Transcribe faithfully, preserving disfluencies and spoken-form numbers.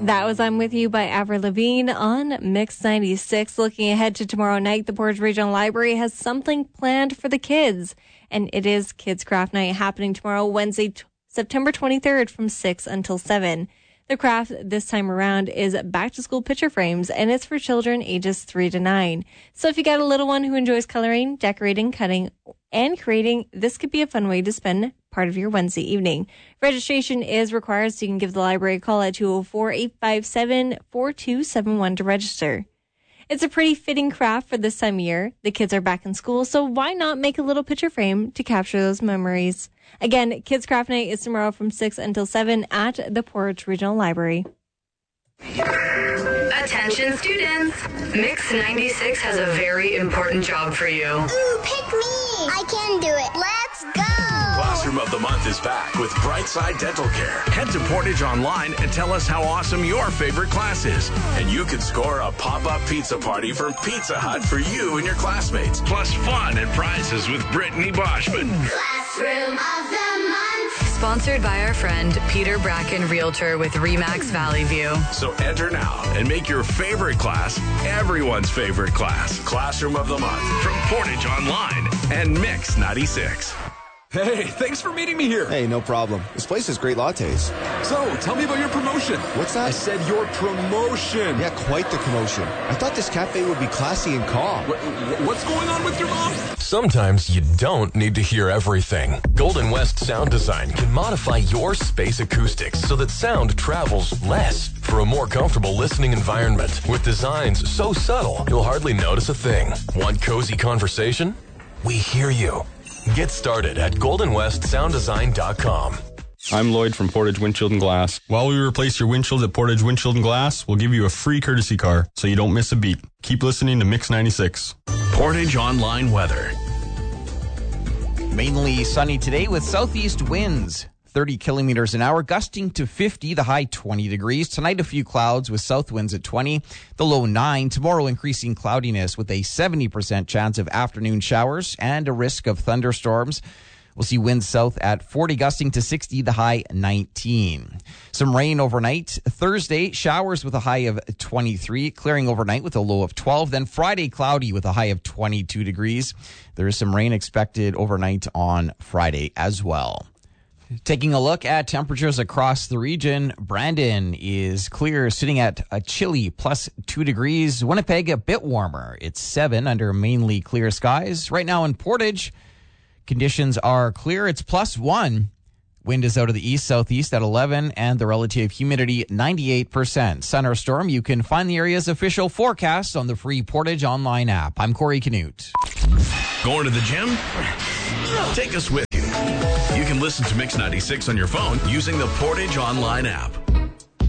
That was I'm With You by Avril Lavigne on Mix ninety-six. Looking ahead to tomorrow night, the Portage Regional Library has something planned for the kids. And it is Kids Craft Night happening tomorrow, Wednesday, t- September twenty-third from six until seven. The craft this time around is back to school picture frames, and it's for children ages three to nine. So if you got a little one who enjoys coloring, decorating, cutting, and creating, this could be a fun way to spend part of your Wednesday evening. Registration is required, so you can give the library a call at two oh four, eight five seven, four two seven one to register. It's a pretty fitting craft for this time of year. The kids are back in school, so why not make a little picture frame to capture those memories? Again, Kids Craft Night is tomorrow from six until seven at the Portage Regional Library. Attention students, Mix ninety-six has a very important job for you. Ooh, pick me! I can do it. Let's go! Classroom of the Month is back with Brightside Dental Care. Head to Portage Online and tell us how awesome your favorite class is. And you can score a pop-up pizza party from Pizza Hut for you and your classmates. Plus fun and prizes with Brittany Boschman. Classroom of the Month. Sponsored by our friend Peter Bracken, Realtor with Remax Valley View. So enter now and make your favorite class everyone's favorite class. Classroom of the Month from Portage Online and Mix ninety-six. Hey, thanks for meeting me here. Hey, no problem. This place has great lattes. So, tell me about your promotion. What's that? I said your promotion. Yeah, quite the commotion. I thought this cafe would be classy and calm. What, what's going on with your mom? Sometimes you don't need to hear everything. Golden West Sound Design can modify your space acoustics so that sound travels less for a more comfortable listening environment. With designs so subtle, you'll hardly notice a thing. Want cozy conversation? We hear you. Get started at golden west sound design dot com. I'm Lloyd from Portage Windshield and Glass. While we replace your windshield at Portage Windshield and Glass, we'll give you a free courtesy car so you don't miss a beat. Keep listening to Mix ninety-six. Portage Online weather. Mainly sunny today with southeast winds, thirty kilometers an hour, gusting to fifty, the high twenty degrees. Tonight, a few clouds with south winds at twenty, the low nine. Tomorrow, increasing cloudiness with a seventy percent chance of afternoon showers and a risk of thunderstorms. We'll see winds south at forty, gusting to sixty, the high nineteen. Some rain overnight. Thursday, showers with a high of twenty-three, clearing overnight with a low of twelve. Then Friday, cloudy with a high of twenty-two degrees. There is some rain expected overnight on Friday as well. Taking a look at temperatures across the region, Brandon is clear, sitting at a chilly plus two degrees. Winnipeg, a bit warmer. It's seven under mainly clear skies. Right now in Portage, conditions are clear. It's plus one. Wind is out of the east-southeast at eleven, and the relative humidity ninety-eight percent. Sun or storm, you can find the area's official forecast on the free Portage Online app. I'm Corey Canute. Going to the gym? Take us with you. You can listen to Mix ninety-six on your phone using the Portage Online app.